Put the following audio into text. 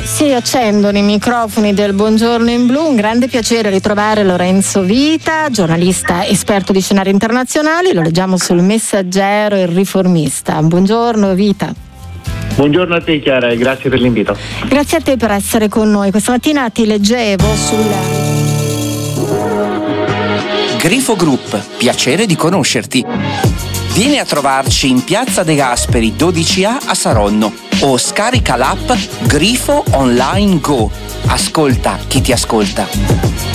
si accendono i microfoni del Buongiorno in Blu. Un grande piacere ritrovare Lorenzo Vita, giornalista esperto di scenari internazionali. Lo leggiamo sul Messaggero, Il Riformista. Buongiorno Vita. Buongiorno a te Chiara e grazie per l'invito. Grazie a te per essere con noi. Questa mattina ti leggevo Grifo Group, piacere di conoscerti. Vieni a trovarci in Piazza De Gasperi 12A a Saronno o scarica l'app Grifo Online Go. Ascolta chi ti ascolta.